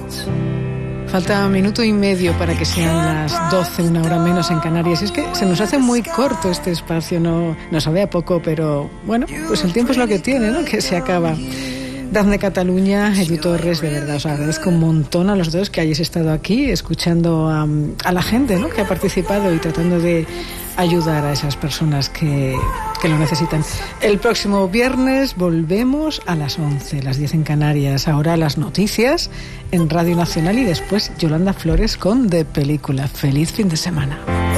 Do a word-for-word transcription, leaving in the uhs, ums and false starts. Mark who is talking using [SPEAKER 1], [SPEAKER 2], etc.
[SPEAKER 1] Falta un minuto y medio para que sean las doce, una hora menos en Canarias. Es que se nos hace muy corto este espacio, no, no sabe a poco, pero bueno, pues el tiempo es lo que tiene, ¿no? Que se acaba. Dafne Cataluña, Edu Torres, de verdad os agradezco un montón a los dos que hayáis estado aquí escuchando a, a la gente, ¿no? Que ha participado y tratando de ayudar a esas personas que, que lo necesitan. El próximo viernes volvemos a las once, las diez en Canarias. Ahora las noticias en Radio Nacional y después Yolanda Flores con De Película. Feliz fin de semana.